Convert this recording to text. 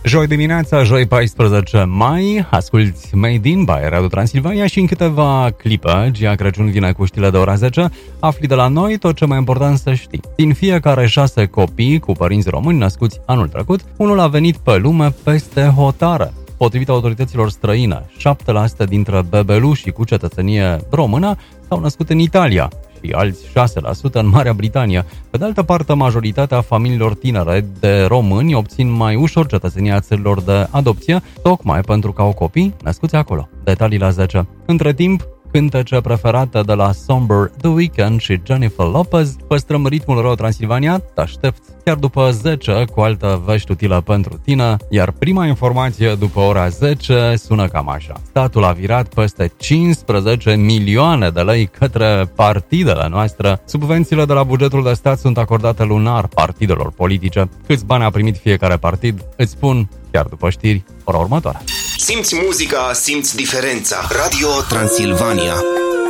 Joi dimineața, joi 14 mai, asculți Made in by Radio Transilvania și în câteva clipe, Gia Crăciun vine cu știle de ora 10, afli de la noi tot ce mai important să știi. Din fiecare 6 copii cu părinți români născuți anul trecut, unul a venit pe lume peste hotare. Potrivit autorităților străine, 7% dintre bebelușii cu cetățenie română s-au născut în Italia și alți 6% în Marea Britanie. Pe de altă parte, majoritatea familiilor tinere de români obțin mai ușor cetățenia țărilor de adopție, tocmai pentru că au copii născuți acolo. Detalii la 10. Între timp, cântece preferate de la Somber, The Weeknd și Jennifer Lopez, păstrăm ritmul Radio Transilvania, te aștept chiar după 10 cu altă vești utilă pentru tine, iar prima informație după ora 10 sună cam așa. Statul a virat peste 15 milioane de lei către partidele noastre. Subvențiile de la bugetul de stat sunt acordate lunar partidelor politice. Câți bani a primit fiecare partid? Îți spun chiar după știri, ora următoare. Simți muzica, simți diferența. Radio Transilvania.